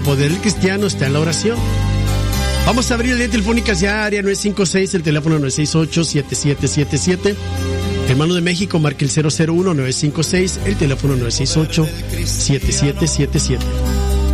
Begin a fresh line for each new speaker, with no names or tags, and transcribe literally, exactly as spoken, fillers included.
poder del cristiano está en la oración. Vamos a abrir el línea telefónicas ya, área nueve cinco seis, el teléfono nueve seis ocho, siete siete siete siete. Hermano de México, marque el cero cero uno, nueve cinco seis, el teléfono nueve seis ocho, siete siete siete siete.